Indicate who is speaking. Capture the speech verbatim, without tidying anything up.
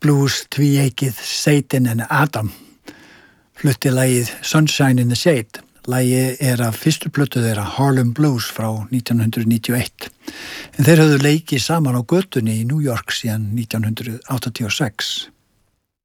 Speaker 1: blues tvíeikið Satan and Adam flutti lagið Sunshine in the Shade. Lagið er af fyrstu plötu þeirra Harlem Blues frá nítján hundruð níutíu og eitt. En þeir höfðu leikið saman á götunni í New York síðan nítján hundruð áttatíu og sex.